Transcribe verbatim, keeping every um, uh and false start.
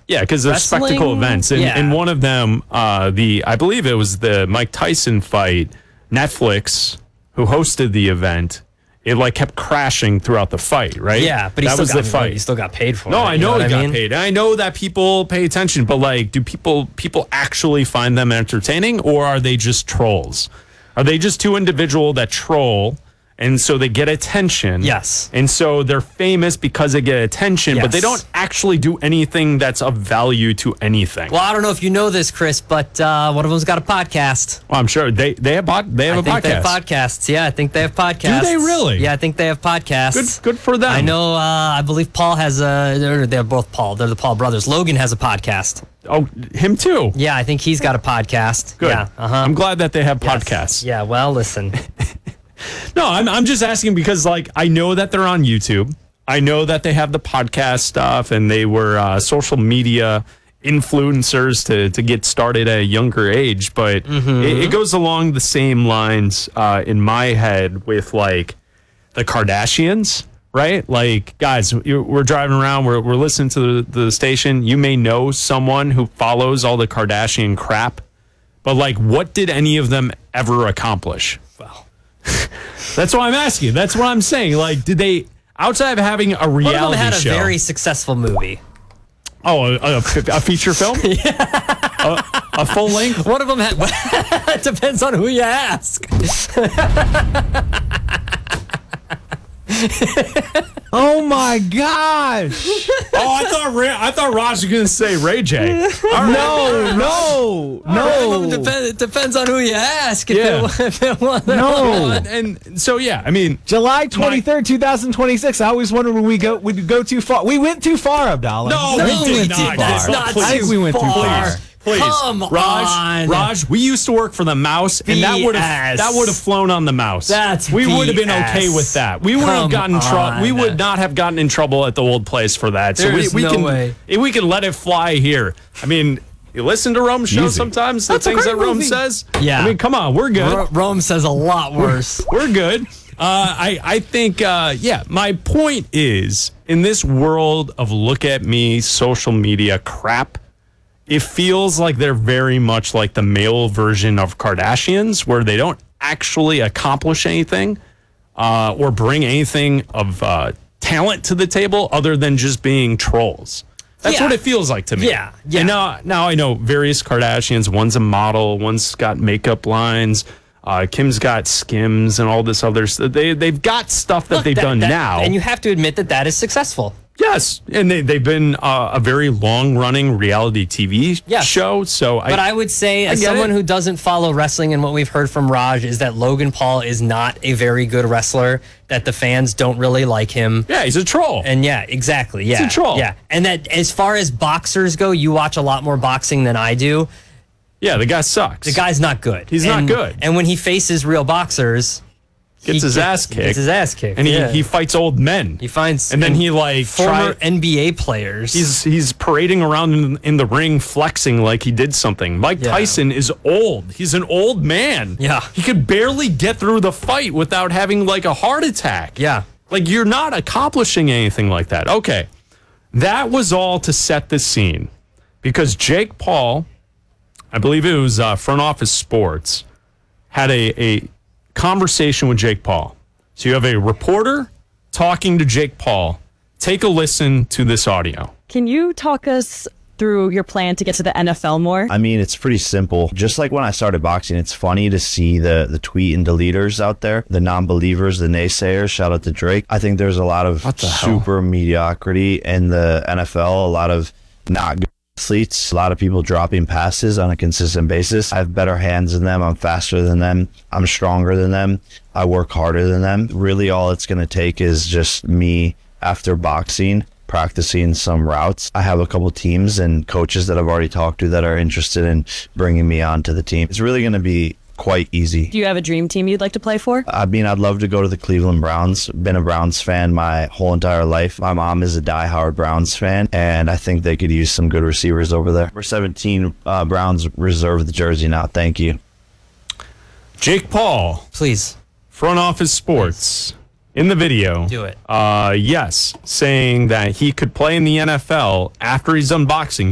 Yeah, because they're Wrestling? spectacle events. And, Yeah. and one of them, uh, the I believe it was the Mike Tyson fight, Netflix, who hosted the event, it like kept crashing throughout the fight, right? Yeah, but he that still was got, the fight. He still got paid for No, it. I you know, what he I got mean? paid. And I know that people pay attention, but like, do people people actually find them entertaining, or are they just trolls? Are they just two individual that troll, and so they get attention? Yes. And so they're famous because they get attention, but they Yes. don't actually do anything that's of value to anything. Well, I don't know if you know this, Chris, but uh, one of them's got a podcast. Well, I'm sure they they have pod, they have I a think podcast. they have podcasts. Yeah, I think they have podcasts. Do they really? Yeah, I think they have podcasts. Good, good for them. I know. Uh, I believe Paul has a. They're, they're both Paul. They're the Paul brothers. Logan has a podcast. Oh, him too. Yeah, I think he's got a podcast. Good. Yeah. Uh huh. I'm glad that they have Yes. podcasts. Yeah. Well, listen. No, I'm I'm just asking because like I know that they're on YouTube. I know that they have the podcast stuff, and they were uh, social media influencers to to get started at a younger age. But Mm-hmm. it, it goes along the same lines uh, in my head with like the Kardashians, right? Like, guys, you- we're driving around, we're we're listening to the, the station. You may know someone who follows all the Kardashian crap, but like, what did any of them ever accomplish? Well, That's what I'm asking. That's what I'm saying. Like, did they, outside of having a one of them reality had a show? very successful movie. Oh, a, a, a feature film? Yeah. A, a full length? One of them had. It depends on who you ask. Oh my gosh! Oh, I thought Ray, I thought Raj was gonna say Ray J. No, no, One of them no. depend, it depends on who you ask. If Yeah. it, if it was, No. And, and so yeah, I mean, July twenty-third, twenty twenty-six. I always wondered when we go would go too far. We went too far, Abdallah. No, No, we we did did not. That's Please. not Please. I think we went too far. far. Please, Come Raj, on. Raj, we used to work for the Mouse, and that would have B S. that would have flown on the Mouse. That's we would have been B S. okay with that. We would have Come gotten trouble. We on. would not have gotten in trouble at the old place for that. So There's we, we no can way. we can let it fly here. I mean, you listen to Rome's show Easy. sometimes. The That's a things great that Rome movie. says. Yeah. I mean, come on, we're good. Ro- Rome says a lot worse. We're good. Uh, I I think uh, yeah. My point is, in this world of look at me social media crap, it feels like they're very much like the male version of Kardashians, where they don't actually accomplish anything uh, or bring anything of uh, talent to the table other than just being trolls. That's Yeah. what it feels like to me. Yeah, yeah. And now, now I know various Kardashians. One's a model. One's got makeup lines. Uh, Kim's got Skims and all this other stuff. They, they've got stuff that Look, they've that- done that- now. And you have to admit that that is successful. Yes, and they, they've been uh, a very long-running reality T V Yes. show. So, I, But I would say, as get someone it. who doesn't follow wrestling, and what we've heard from Raj is that Logan Paul is not a very good wrestler, that the fans don't really like him. yeah, he's a troll. And yeah, exactly. Yeah. a troll. Yeah. And that as far as boxers go, you watch a lot more boxing than I do. yeah, the guy sucks. The guy's not good. He's not And- good. And when he faces real boxers, gets he his gets- ass he kicked. Gets his ass kicked. and he, yeah. he fights old men. He finds and then he like former try, N B A players. he's he's parading around in, in the ring flexing like he did something. Mike Yeah. Tyson is old. He's an old man. Yeah. He could barely get through the fight without having like a heart attack. yeah. Like, you're not accomplishing anything like that. Okay. That was all to set the scene because Jake Paul, I believe it was uh, Front Office Sports, had a, a conversation with Jake Paul. So you have a reporter talking to Jake Paul. Take a listen to this audio. Can you talk us through your plan to get to the N F L more? I mean, it's pretty simple. Just like when I started boxing, it's funny to see the the tweet and deleters out there, the non-believers, the naysayers. Shout out to Drake. I think there's a lot of What the hell? super mediocrity in the N F L, a lot of not good athletes, a lot of people dropping passes on a consistent basis. I have better hands than them. I'm faster than them. I'm stronger than them. I work harder than them. Really, all it's going to take is just me after boxing practicing some routes. I have a couple teams and coaches that I've already talked to that are interested in bringing me on to the team. It's really going to be quite easy. Do you have a dream team you'd like to play for? I mean, I'd love to go to the Cleveland Browns. Been a Browns fan my whole entire life. My mom is a diehard Browns fan, and I think they could use some good receivers over there. Number seventeen, uh, Browns reserve the jersey now. Thank you. Jake Paul, Please Front Office Sports, in the video. do it. Uh, yes, saying that he could play in the N F L after he's done boxing.